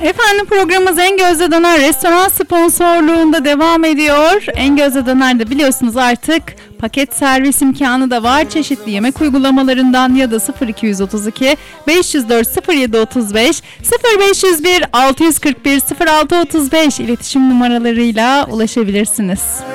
Efendim programımız En Gözde Döner restoran sponsorluğunda devam ediyor. En Gözde Döner'de biliyorsunuz artık paket servis imkanı da var. Çeşitli yemek uygulamalarından ya da 0232 504 0735 0501 641 0635 iletişim numaralarıyla ulaşabilirsiniz.